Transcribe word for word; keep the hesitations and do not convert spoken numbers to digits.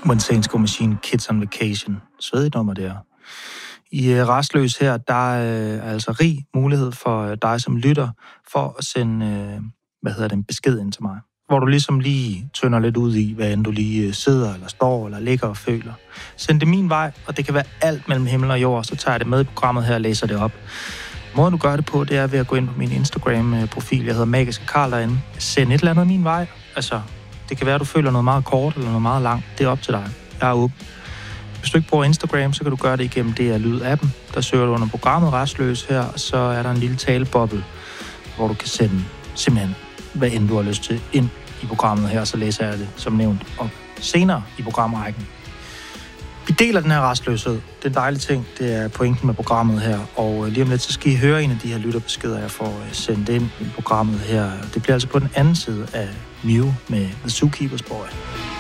When Saints Go Machine, Kids on Vacation. Svedigt nummer der. I uh, Rastløs her, der er uh, altså rig mulighed for uh, dig som lytter, for at sende, uh, hvad hedder det, en besked ind til mig. Hvor du ligesom lige tønder lidt ud i, hvad end du lige uh, sidder, eller står, eller ligger og føler. Send det min vej, og det kan være alt mellem himmel og jord, så tager jeg det med i programmet her og læser det op. Måden du gør det på, det er ved at gå ind på min Instagram-profil. Jeg hedder Magiske Karl derinde. Send et eller andet min vej. Altså, det kan være, at du føler noget meget kort eller noget meget langt. Det er op til dig. Jeg er åben. Hvis du ikke bruger Instagram, så kan du gøre det igennem D R Lyd-appen. Der søger du under programmet Rastløs her, og så er der en lille taleboble, hvor du kan sende simpelthen, hvad end du har lyst til, ind i programmet her. Så læser jeg det, som nævnt, op senere i programrækken. Vi deler den her rastløshed. Det er en dejlig ting. Det er pointen med programmet her. Og lige om lidt, så skal I høre en af de her lytterbeskeder, jeg får sendt ind i programmet her. Det bliver altså på den anden side af Mew med The Zookeeper's Boy.